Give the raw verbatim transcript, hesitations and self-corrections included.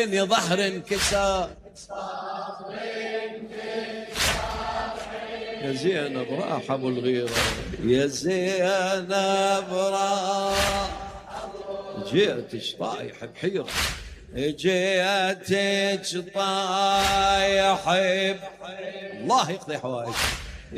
عيني ظهر انكسار يا زينب راح ابو الغيرة يا زينب راح جيتش طايح بحيرة جيتش طايح الله يقضي حوائج